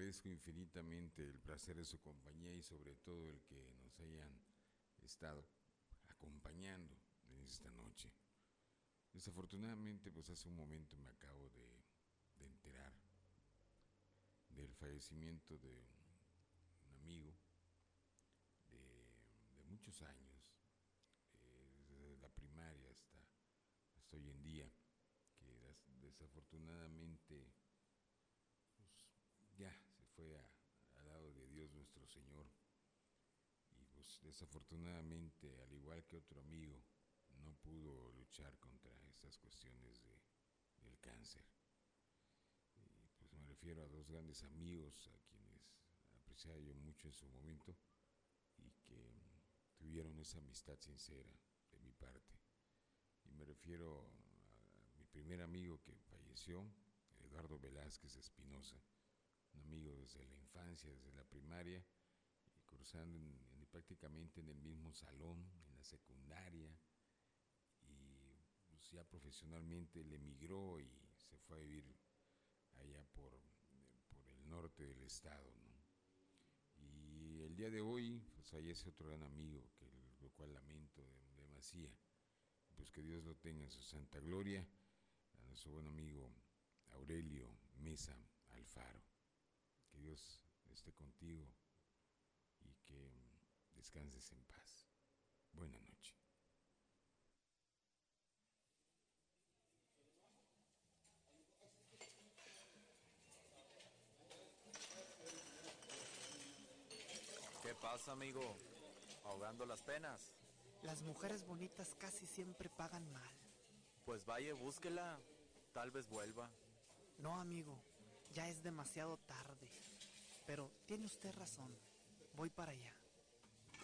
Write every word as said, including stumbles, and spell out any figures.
agradezco infinitamente el placer de su compañía y sobre todo el que nos hayan estado acompañando en esta noche. Desafortunadamente, pues hace un momento me acabo de, de enterar del fallecimiento de un amigo de, de muchos años, eh, desde la primaria hasta, hasta hoy en día, que des, desafortunadamente pues, ya se fue a, al lado de Dios nuestro Señor. Y pues desafortunadamente, al igual que otro amigo, no pudo luchar contra estas cuestiones de, del cáncer. Y pues me refiero a dos grandes amigos a quienes apreciaba yo mucho en su momento y que tuvieron esa amistad sincera de mi parte. Y me refiero a mi primer amigo que falleció, Eduardo Velázquez Espinosa, un amigo desde la infancia, desde la primaria, y cursando en, en, prácticamente en el mismo salón, en la secundaria, y pues ya profesionalmente él emigró y se fue a vivir allá por, por el norte del estado, ¿no? Y el día de hoy, pues fallece otro gran amigo, que lo cual lamento de, de Macía, pues que Dios lo tenga en su santa gloria, a nuestro buen amigo Aurelio Mesa Alfaro. Que Dios esté contigo y que descanses en paz. Buena noche. ¿Qué pasa, amigo? ¿Ahogando las penas? Las mujeres bonitas casi siempre pagan mal. Pues vaya, búsquela. Tal vez vuelva. No, amigo, ya es demasiado tarde. Pero tiene usted razón. Voy para allá.